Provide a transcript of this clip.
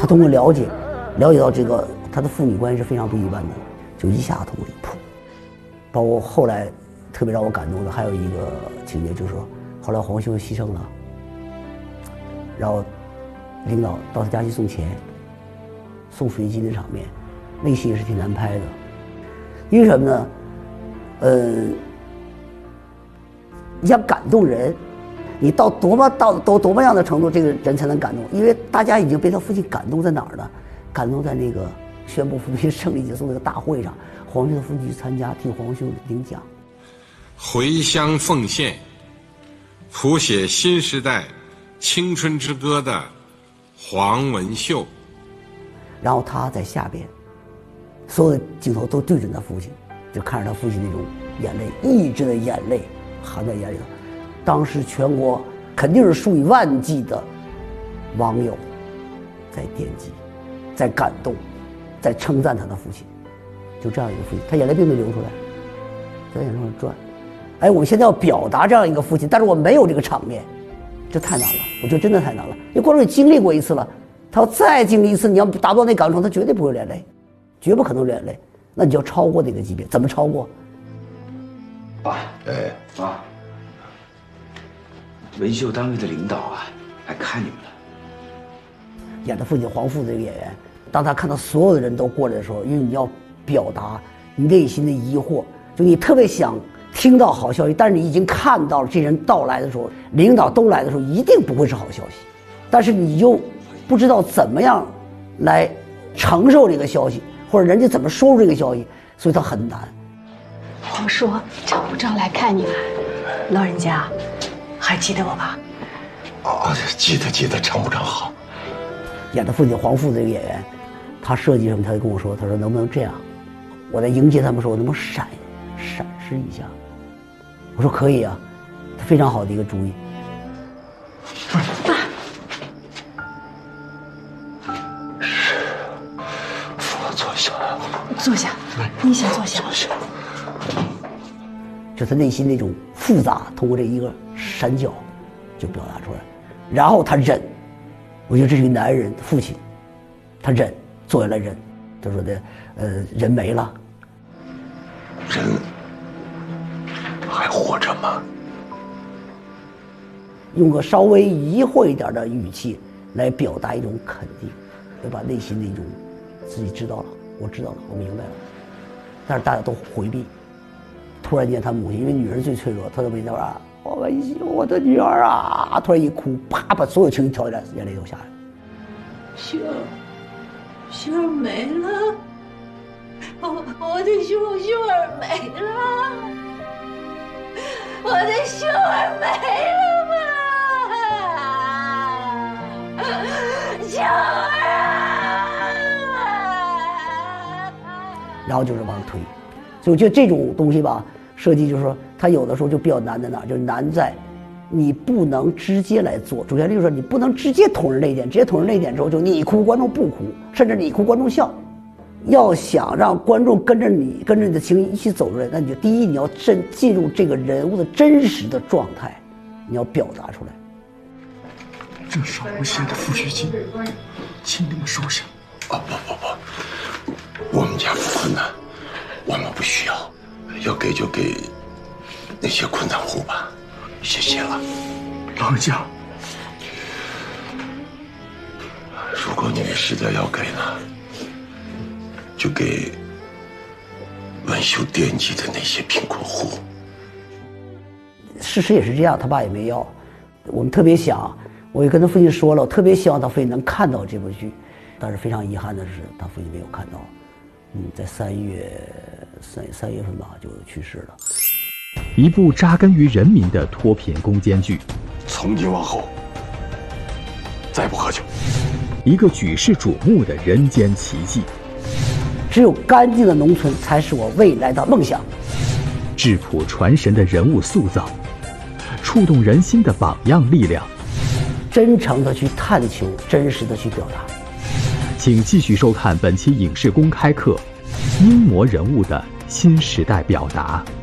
他通过了解到这个他的父女关系是非常不一般的，就一下通过一扑。包括后来特别让我感动的还有一个情节，就是说后来黄修牺牲了，然后领导到他家去送钱，送飞机的场面，那个戏也是挺难拍的。因为什么呢？你想感动人，你到多么样的程度，这个人才能感动？因为大家已经被他父亲感动在哪儿呢？感动在那个宣布扶贫胜利结束那个大会上，黄修的父亲去参加，替黄修领奖。 回乡奉献，谱写新时代青春之歌的黄文秀。 然后他在下边，所有的镜头都对准他父亲，就看着他父亲那种眼泪，抑制的眼泪含在眼里头。当时全国肯定是数以万计的网友在点击，在感动，在称赞他的父亲。就这样一个父亲，他眼泪并没流出来，在眼睛上转。哎，我们现在要表达这样一个父亲，但是我没有这个场面，这太难了。我觉得真的太难了，因为观众也经历过一次了，他要再经历一次，你要达不到那感动，他绝对不会流眼泪，绝不可能流眼泪。那你就要超过那个级别，怎么超过？ 爸，妈，文秀单位的领导啊，来看你们了。 演的父亲黄父这个演员，当他看到所有的人都过来的时候，因为你要表达你内心的疑惑，就你特别想听到好消息，但是你已经看到了这人到来的时候，领导都来的时候，一定不会是好消息，但是你又不知道怎么样来承受这个消息，或者人家怎么说出这个消息，所以他很难。 我说常部长来看你们，老人家还记得我吧？ 记得，常部长好。 演的父亲黄父这个演员，他设计什么，他就跟我说，他说能不能这样，我在迎接他们的时候能不能闪失一下？我说可以啊，非常好的一个主意。 爸， 坐下。 坐下，你先坐下。 就他内心那种复杂，通过这一个闪角就表达出来，然后他忍。我觉得这是一个男人父亲，他忍，坐下来忍。他说的，人没了， 人还活着吗？ 用个稍微疑惑一点的语气来表达一种肯定，要把内心的一种自己知道了，我知道了，我明白了。但是大家都回避。突然间，他母亲因为女人最脆弱，她都没那玩意儿。我的女儿啊！突然一哭，啪，把所有情绪调起来，眼泪都下来了。 秀儿没了，我的秀儿没了，我的秀儿没了吗？秀儿啊！ 然后就是往上推，所以我觉得这种东西吧。设计就是说，它有的时候就比较难在哪儿，就是难在你不能直接来做。主旋律就是说，你不能直接捅人泪点，直接捅人泪点之后，就你哭观众不哭，甚至你哭观众笑。要想让观众跟着你的情绪一起走出来，那你就第一你要进入这个人物的真实的状态，你要表达出来。 这是我写的抚恤金，请你们收下。不，我们家不困难，我们不需要。要给就给那些困难户吧，谢谢了，老人家。如果你们实在要给呢，就给文秀惦记的那些贫困户。 事实也是这样，他爸也没要。我们特别想，我也跟他父亲说了，我特别希望他父亲能看到这部剧，但是非常遗憾的是，他父亲没有看到。在3月份吧，就去世了。 一部扎根于人民的脱贫攻坚剧， 从今往后，再不喝酒。 一个举世瞩目的人间奇迹。 只有干净的农村才是我未来的梦想。 质朴传神的人物塑造，触动人心的榜样力量。 真诚的去探求，真实的去表达。 请继续收看本期影视公开课《英模人物的新时代表达》。